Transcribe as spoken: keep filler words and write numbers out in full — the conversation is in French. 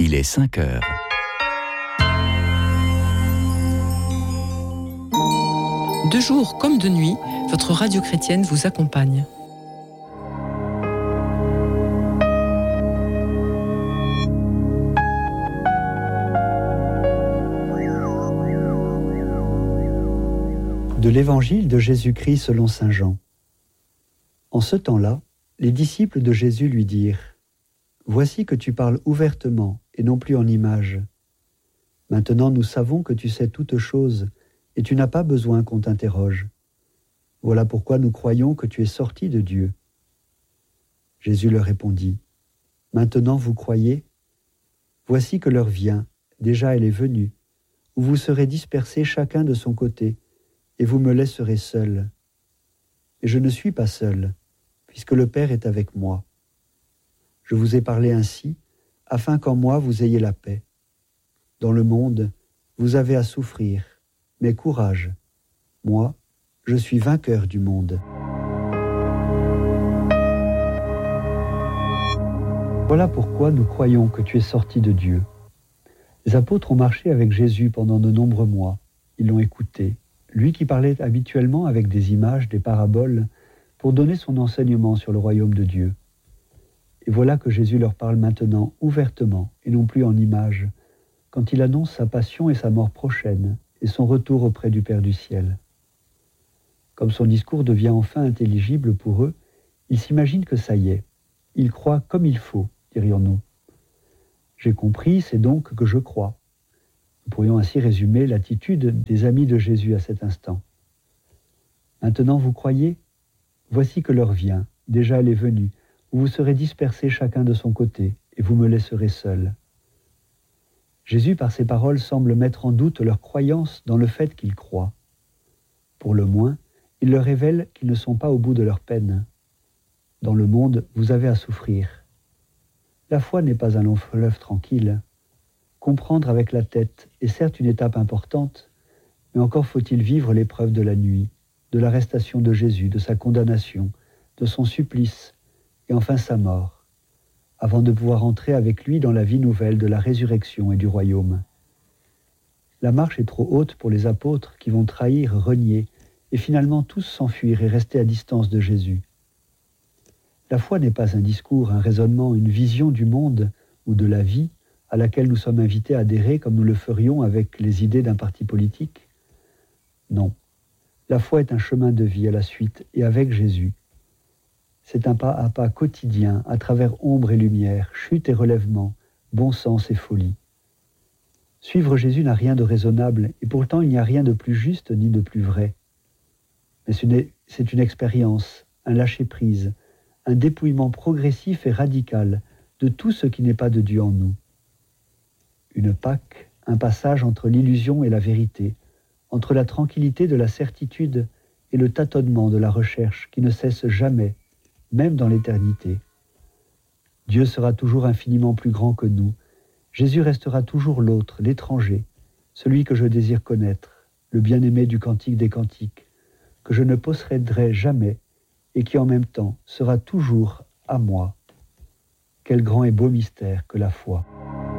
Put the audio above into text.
Il est cinq heures. De jour comme de nuit, votre radio chrétienne vous accompagne. De l'Évangile de Jésus-Christ selon saint Jean. En ce temps-là, les disciples de Jésus lui dirent : « Voici que tu parles ouvertement et non plus en images. Maintenant nous savons que tu sais toutes choses et tu n'as pas besoin qu'on t'interroge. Voilà pourquoi nous croyons que tu es sorti de Dieu. » Jésus leur répondit : « Maintenant vous croyez ? Voici que l'heure vient, déjà elle est venue, où vous serez dispersés chacun de son côté, et vous me laisserez seul. Et je ne suis pas seul, puisque le Père est avec moi. Je vous ai parlé ainsi, afin qu'en moi vous ayez la paix. Dans le monde, vous avez à souffrir, mais courage. Moi, je suis vainqueur du monde. » Voilà pourquoi nous croyons que tu es sorti de Dieu. Les apôtres ont marché avec Jésus pendant de nombreux mois. Ils l'ont écouté, lui qui parlait habituellement avec des images, des paraboles, pour donner son enseignement sur le royaume de Dieu. Et voilà que Jésus leur parle maintenant ouvertement, et non plus en images, quand il annonce sa passion et sa mort prochaine, et son retour auprès du Père du ciel. Comme son discours devient enfin intelligible pour eux, ils s'imaginent que ça y est. Ils croient comme il faut, dirions-nous. J'ai compris, c'est donc que je crois. Nous pourrions ainsi résumer l'attitude des amis de Jésus à cet instant. Maintenant vous croyez ? Voici que l'heure vient, déjà elle est venue, où vous serez dispersés chacun de son côté, et vous me laisserez seul. Jésus, par ses paroles, semble mettre en doute leur croyance dans le fait qu'ils croient. Pour le moins, il leur révèle qu'ils ne sont pas au bout de leur peine. Dans le monde, vous avez à souffrir. La foi n'est pas un long fleuve tranquille. Comprendre avec la tête est certes une étape importante, mais encore faut-il vivre l'épreuve de la nuit, de l'arrestation de Jésus, de sa condamnation, de son supplice, et enfin sa mort, avant de pouvoir entrer avec lui dans la vie nouvelle de la résurrection et du royaume. La marche est trop haute pour les apôtres qui vont trahir, renier, et finalement tous s'enfuir et rester à distance de Jésus. La foi n'est pas un discours, un raisonnement, une vision du monde ou de la vie à laquelle nous sommes invités à adhérer comme nous le ferions avec les idées d'un parti politique. Non, la foi est un chemin de vie à la suite et avec Jésus. C'est un pas à pas quotidien à travers ombre et lumière, chute et relèvement, bon sens et folie. Suivre Jésus n'a rien de raisonnable et pourtant il n'y a rien de plus juste ni de plus vrai. Mais c'est une expérience, un lâcher-prise, un dépouillement progressif et radical de tout ce qui n'est pas de Dieu en nous. Une Pâque, un passage entre l'illusion et la vérité, entre la tranquillité de la certitude et le tâtonnement de la recherche qui ne cesse jamais, même dans l'éternité. Dieu sera toujours infiniment plus grand que nous. Jésus restera toujours l'autre, l'étranger, celui que je désire connaître, le bien-aimé du Cantique des Cantiques, que je ne posséderai jamais et qui en même temps sera toujours à moi. Quel grand et beau mystère que la foi.